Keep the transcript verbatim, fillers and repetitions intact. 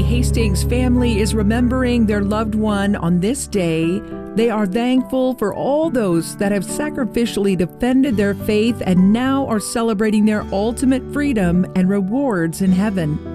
Hastings family is remembering their loved one on this day. They are thankful for all those that have sacrificially defended their faith and now are celebrating their ultimate freedom and rewards in heaven.